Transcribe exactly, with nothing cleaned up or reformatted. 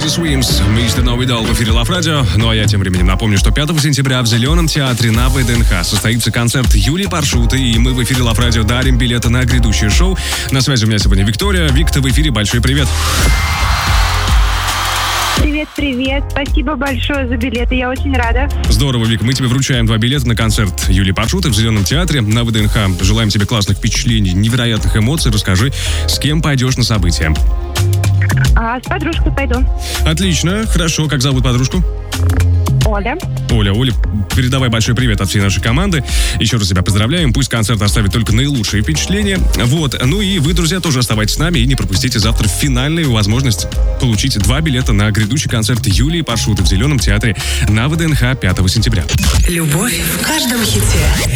Teddy Swims, мистер Know It All в эфире Love Radio. Ну а я тем временем напомню, что пятого сентября в Зеленом театре на ВДНХ состоится концерт Юлии Паршуты, и мы в эфире Love Radio дарим билеты на грядущее шоу. На связи у меня сегодня Виктория. Вик, ты в эфире, большой привет. Привет, привет. Спасибо большое за билеты, я очень рада. Здорово, Вик. Мы тебе вручаем два билета на концерт Юлии Паршуты в Зеленом театре на ВДНХ. Желаем тебе классных впечатлений, невероятных эмоций. Расскажи, с кем пойдешь на событие? А, с подружкой пойду. Отлично, хорошо. Как зовут подружку? Оля. Оля, Оля, передавай большой привет от всей нашей команды. Еще раз тебя поздравляем. Пусть концерт оставит только наилучшие впечатления. Вот. Ну и вы, друзья, тоже оставайтесь с нами и не пропустите завтра финальную возможность получить два билета на грядущий концерт Юлии Паршуты в Зеленом театре на ВДНХ пятого сентября. Любовь в каждом хите.